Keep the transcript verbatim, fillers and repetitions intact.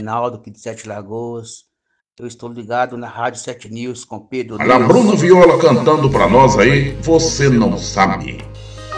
Reinaldo, aqui de Sete Lagoas. Eu estou ligado na Rádio Sete News com Pedro Olha, News. Bruno Viola cantando pra nós aí, Você Não Sabe.